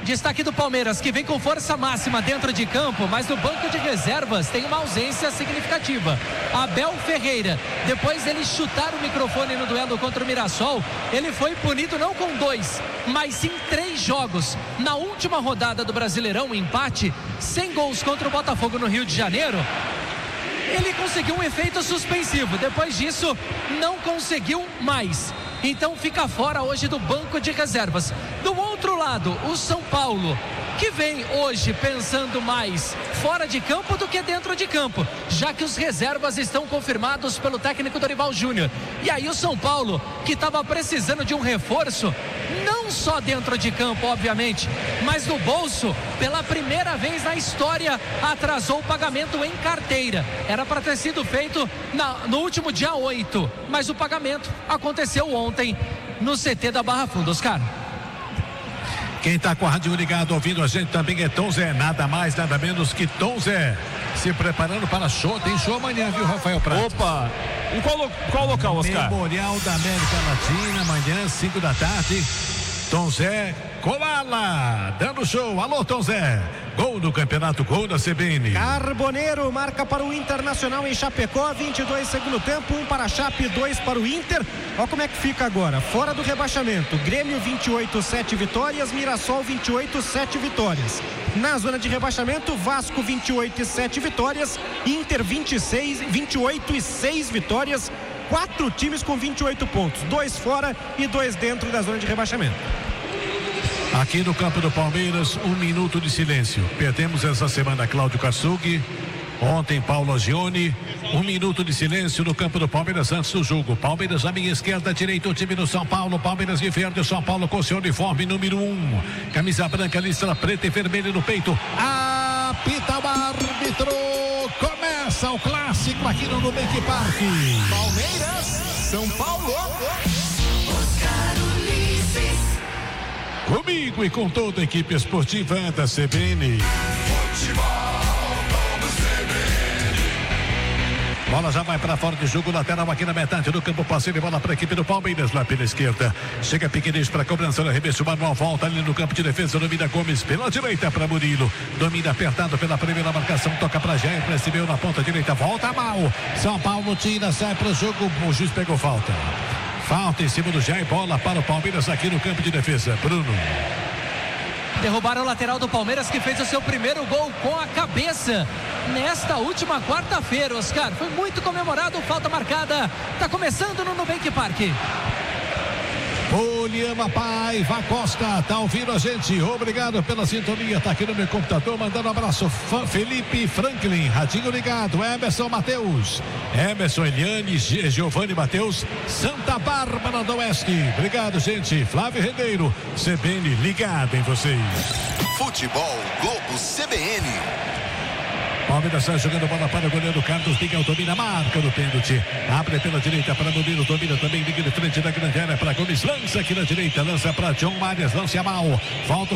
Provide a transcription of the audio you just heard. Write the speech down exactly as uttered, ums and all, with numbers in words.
Destaque do Palmeiras, que vem com força máxima dentro de campo, mas no banco de reservas tem uma ausência significativa. Abel Ferreira, depois dele chutar o microfone no duelo contra o Mirassol, ele foi punido não com dois, mas sim três jogos. Na última rodada do Brasileirão, um empate, sem gols contra o Botafogo no Rio de Janeiro, ele conseguiu um efeito suspensivo. Depois disso, não conseguiu mais. Então fica fora hoje do banco de reservas. Do outro lado, o São Paulo, que vem hoje pensando mais fora de campo do que dentro de campo, já que os reservas estão confirmados pelo técnico Dorival Júnior. E aí o São Paulo, que estava precisando de um reforço, não só dentro de campo, obviamente, mas no bolso, pela primeira vez na história, atrasou o pagamento em carteira. Era para ter sido feito na, no último dia oito, mas o pagamento aconteceu ontem no C T da Barra Funda, Oscar. Quem está com a rádio ligado ouvindo a gente também é Tom Zé, nada mais, nada menos que Tom Zé. Se preparando para show, tem show amanhã, viu, Rafael Prato? Opa! Em qual, qual local, Oscar? Memorial da América Latina, amanhã, cinco da tarde. Tom Zé, Koala, dando show. Alô, Tom Zé. Gol do campeonato, gol da C B N. Carboneiro marca para o Internacional em Chapecó, vinte e dois segundo tempo, um para a Chape, dois para o Inter. Olha como é que fica agora, fora do rebaixamento. Grêmio vinte e oito, sete vitórias, Mirassol vinte e oito, sete vitórias. Na zona de rebaixamento, Vasco vinte e oito e sete vitórias, Inter vinte e seis, vinte e oito e seis vitórias. Quatro times com vinte e oito pontos, dois fora e dois dentro da zona de rebaixamento. Aqui no campo do Palmeiras, um minuto de silêncio. Perdemos essa semana Cláudio Kassug, ontem Paulo Agione. Um minuto de silêncio no campo do Palmeiras antes do jogo. Palmeiras à minha esquerda, direita o time do São Paulo. Palmeiras de verde, o São Paulo com seu uniforme número um. Camisa branca, listra preta e vermelha no peito. Apita o árbitro. Começa o clássico aqui no Nubank Park. Palmeiras, São Paulo. Oscar Ulisses. Comigo e com toda a equipe esportiva da C B N. Futebol do C B N. Bola já vai para fora de jogo, lateral aqui na metade do campo, passe de bola para a equipe do Palmeiras lá pela esquerda. Chega Piqueires para a cobrança do arremesso, manual volta ali no campo de defesa, domina Gomes pela direita para Murilo. Domina apertado pela primeira marcação, toca para Jair, recebeu na ponta direita, volta mal. São Paulo tira, sai para o jogo, o juiz pegou falta. Falta em cima do Jair, bola para o Palmeiras aqui no campo de defesa. Bruno. Derrubaram o lateral do Palmeiras, que fez o seu primeiro gol com a cabeça nesta última quarta-feira, Oscar. Foi muito comemorado, falta marcada. Está começando no Nubank Park. Poliana Paiva Costa, tá ouvindo a gente? Obrigado pela sintonia, tá aqui no meu computador, mandando um abraço. Felipe Franklin, radinho ligado. Emerson Matheus, Emerson Eliane, Giovanni Matheus, Santa Bárbara do Oeste. Obrigado, gente. Flávio Rendeiro, C B N ligado em vocês. Futebol Globo C B N. Palmeiras sai jogando bola para o goleiro Carlos Miguel, domina, marca no pênalti, abre pela direita para Murilo, domina também, liga de frente da grande área para Gomes, lança aqui na direita, lança para John Marias, lança mal, volta